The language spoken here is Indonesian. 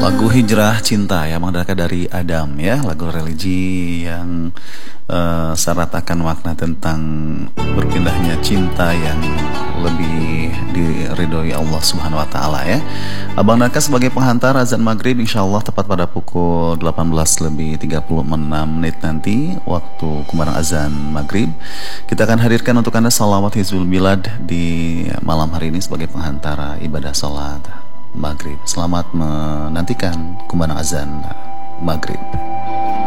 Lagu Hijrah Cinta ya, mengadakan dari Adam ya, lagu religi yang syarat akan makna tentang berpindahnya cinta yang lebih diridhoi Allah Subhanahu wa taala ya. Abang Naka sebagai penghantar azan maghrib insyaallah tepat pada pukul 18:36 nanti waktu kumandang azan maghrib. Kita akan hadirkan untuk Anda salawat Hizbul Bilad di malam hari ini sebagai penghantar ibadah salat maghrib. Selamat menantikan kumandang azan maghrib.